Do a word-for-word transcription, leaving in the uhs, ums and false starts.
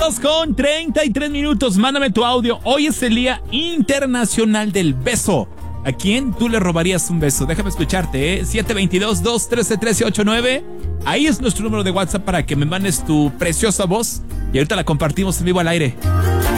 dos con treinta y tres minutos. Mándame tu audio. Hoy es el Día Internacional del Beso. ¿A quién tú le robarías un beso? Déjame escucharte, ¿eh? siete dos dos, dos uno tres, uno tres ocho nueve. Ahí es nuestro número de WhatsApp para que me mandes tu preciosa voz. Y ahorita la compartimos en vivo al aire.